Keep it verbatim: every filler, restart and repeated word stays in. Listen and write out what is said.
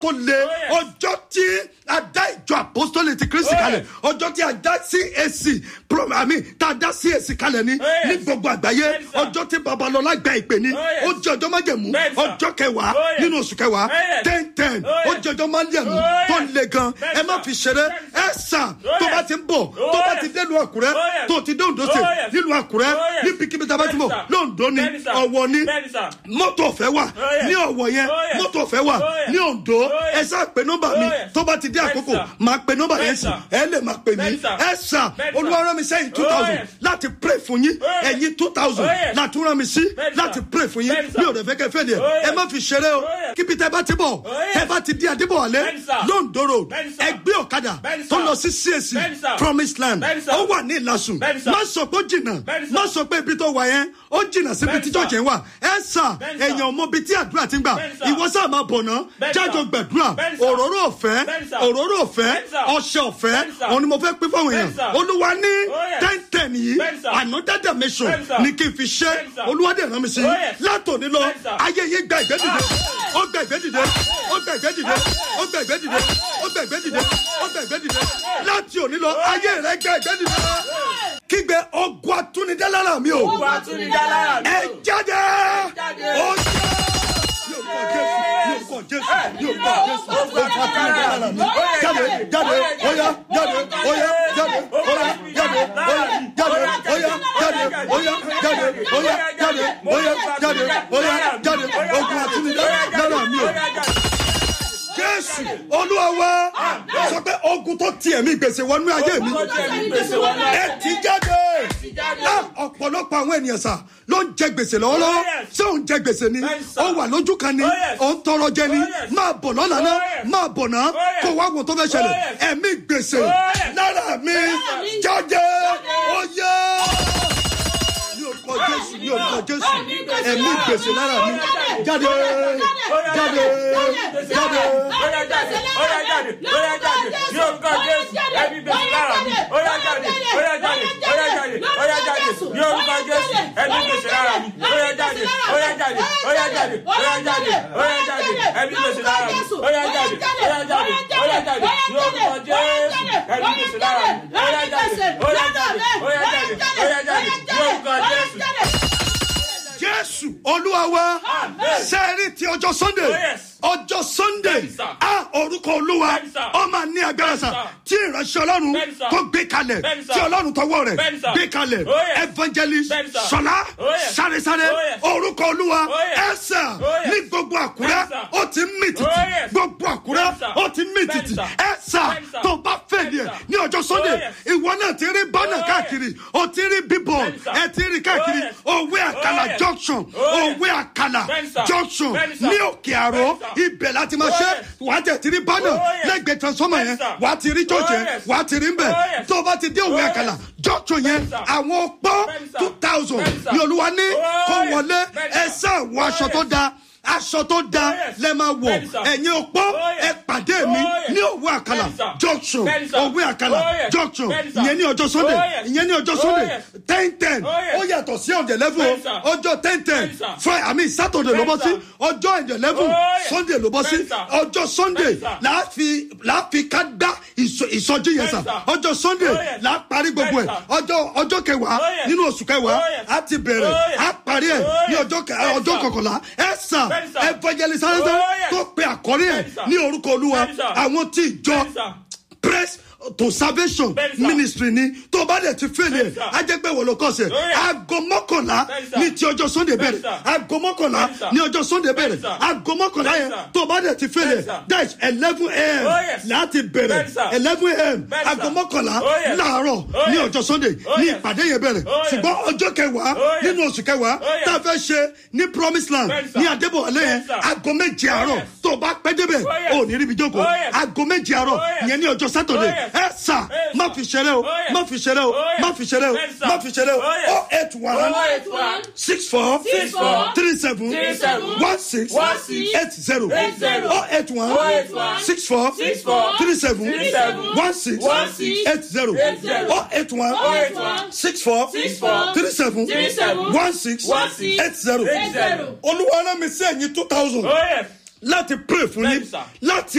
tó le ọjọ́ tí a dá ìjọ apostolic ti Kristi kalẹ̀ ọjọ́ tí a dá C A C àmì tá a dá C A C kalẹ̀ ní ní gbogbo àgbáyé ọjọ́ tí Babalọ́lá gba ìpè ní ó jẹ́ ọjọ́ májẹ̀mú ọjọ́ kẹwàá nínú oṣù kẹwàá ten ten ó jẹ́ ọjọ́ májẹ̀mú tó le gan ẹ má fi ṣeré ẹ sà tó bá ti ń bọ̀ tó bá ti dé ìlú Àkúrẹ́ tó ti dé Oǹdó State nílùú Àkúrẹ́ ní bíkíbi tá a bá ti bọ̀ lóńdó ni Ọ̀wọ̀ ni mọ́tò ọ̀fẹ́ wà ní Ọ̀wọ̀ yẹn mọ́tò ọ̀fẹ́ wà ní Oǹdó ẹ sá pé nọ́mbà mi tó bá ti dé àkókò máa pe nọ́mbà yẹn sí ẹ lè máa pè mí ẹ sà Olúwa rán mi sẹ́yìn two thousand láti pray fún yín ẹ̀yin two thousand láti rán mi sí láti pray fún yín mi ò rẹ̀ fẹ́ kẹ́ fẹ́ di ẹ̀ ẹ má fi ṣeré o kíbi tẹ́ bá ti bọ̀ tẹ́ bá ti di Adébọ̀wálé Lóńdó road ẹgbẹ́ ọ̀kadà tó lọ sí C A C Promised Land ó wà ní Ìlàsùn má sọ pé ó jìnnà má sọ pé ibi tó wà yẹn ó jìnnà síbi tí church yẹn wà ẹ sà èèyàn mọ ibi tí àdúrà ti ń gbà ìwọ sáà máa bọ̀ ná jájọ gbàdúrà òróró ọ̀fẹ́ òróró ọ̀fẹ́ ọṣẹ ọ̀fẹ́ òun ni mo fẹ́ pín fáwọn èèyàn Olúwa ní ten ten yìí another dimension ní kí n fi ṣe Olúwa dẹ̀ rán mi sí látòní lọ ayé yìí gba ìgbẹ́ dìde ó gba ìgbẹ́ dìde ó gba ìgbẹ́ dìde ó gba ìgbẹ́ dìde ó gba ìgbẹ́ dìde ó gba ìgbẹ́ dìde láti òní lọ ayé rẹ gba ìgbẹ́ dìde kígbe ogun atúnidálára mi o ẹ jáde ó jáde yóò kọ Jésù yóò kọ Jésù ogun atúnidálára mi jáde jáde óyá jáde óyá jáde óyá jáde óyá jáde óyá jáde óyá jáde óyá jáde óyá jáde óyá jáde ogun atúnidálára mi o. Jésù Olúwa wa sọ pé ogun tó tiẹ̀ mi gbèsè wọnú ayé mi ẹ ti jáde ọ̀pọ̀lọpọ̀ àwọn ènìyàn sà ló ń jẹ gbèsè lọ́wọ́lọ́wọ́ ṣé òun jẹ gbèsè ni ó wà lójú kan ni òun tọrọ jẹ ni máa bọ̀ lọ́la náà máa bọ̀ náà kó wá wo tó fẹ́ ṣẹlẹ̀ ẹ̀mí gbèsè lára mi jáde ó yẹ ní orúkọ Jésù ní orúkọ Jésù ẹ̀mí gbèsè lára mi jáde jáde jáde Oya jáde, oya jáde, oya jáde, ní orúkọ Jésù, ẹbí gbèsè lára mi. Oya jáde, oya jáde, oya jáde, oya jáde, ní orúkọ Jésù, ẹbí gbèsè lára mi. Oya jáde, oya jáde, oya jáde, oya jáde, oya jáde, ẹbí gbèsè lára mi. Oya jáde, oya jáde, oya jáde, ní orúkọ Jésù, ẹbí gbèsè lára mi. Oya jáde, oya jáde, oya jáde, oya jáde, ní orúkọ Jésù. Jésù Olúwa wa sẹ́ẹ̀rì ti ọjọ́ Sunday ọjọ́ Sunday a orúkọ Olúwa ó máa ní agbára sà tí ìránṣẹ́ Ọlọ́run tó gbé kalẹ̀ tí Ọlọ́run tọwọ́ rẹ̀ gbé kalẹ̀ evangelist Ṣọlá sáré-sáré orúkọ Olúwa ẹ̀sà ní gbogbo Àkúrẹ́ ó ti mì tìtì gbogbo Àkúrẹ́ ó ti mì tìtì ẹ̀sà tó bá fẹ́ ni ẹ̀ ní ọjọ́ Sunday ìwọ náà ti rí bọ́nà káàkiri ó ti rí bíbọ̀ ẹ ti rí káàkiri òwe àkàlà junction òwe àkàlà junction ní Òkè Àró ibẹ̀ láti máa ṣe wà á tẹ̀ tí rí bánà lẹ́gbẹ̀ẹ́ transformer yẹn wà á ti rí church yẹn wà á ti rí mbẹ̀ tó o bá ti dé òwe àkàlà junction yẹn àwọn opó two thousand ní Olúwa ní kó wọlé ẹ sá wọ aṣọ tó dáa aṣọ tó da lẹ máa wọ̀ ẹ̀yin opó ẹ pàdé mi ní òwe àkàlà junction òwe àkàlà junction ìyẹn ní ọjọ́ Sunday ìyẹn ní ọjọ́ Sunday ten ten ó yàtọ̀ sí on the level ọjọ́ ten ten Friday àmì Saturday ló bọ́ sí ọjọ́ on the level Sunday ló bọ́ sí ọjọ́ Sunday láàfi láàfi ká dá ìsọjí yẹn sà ọjọ́ Sunday là á parí gbogbo ẹ̀ ọjọ́ ọjọ́ kẹwàá nínú oṣù kẹwàá á ti bẹ̀rẹ̀ á parí ẹ̀ ní ọjọ́ kọkànlá ẹ̀ sà evangelist tó pe àkọ́rí ẹ̀ ní orúkọ Olúwa àwọn tí ìjọ press to salvation ministry ni tó bá dẹ̀ ti fẹ́lẹ̀ ajẹ́gbẹ́ wọ̀ ló kọ́ sẹ̀ aago mọ́kànlá ní ti ọjọ́ Sunday bẹ̀rẹ̀ aago mọ́kànlá ní ọjọ́ Sunday bẹ̀rẹ̀ aago mọ́kànlá yẹn tó bá dẹ̀ ti fẹ́lẹ̀ that is eleven a.m. láti bẹ̀rẹ̀ eleven a.m. aago mọ́kànlá láàárọ̀ ní ọjọ́ Sunday ní ìpàdé yẹn bẹ̀rẹ̀ ṣùgbọ́n ọjọ́ kẹwàá nínú oṣù kẹwàá tá a fẹ́ ṣe ní Promised Land ní Adébọ̀wálé yẹn aago méje àárọ̀ tó bá pẹ́ débẹ̀ ò ní ríbi jókòó aago méje àárọ̀ ìyẹn ní ọjọ́ Saturday ẹ sà má fi ṣeré o má fi ṣeré o má fi ṣeré o má fi ṣeré o oh eight one six four three seven one six eight zero oh eight one six four three seven one six eight zero oh eight one six four three seven one six eight zero Olúwa rán mi sí ẹ̀yin two thousand láti pray fún yín Bẹ́ẹ̀ni, sir. láti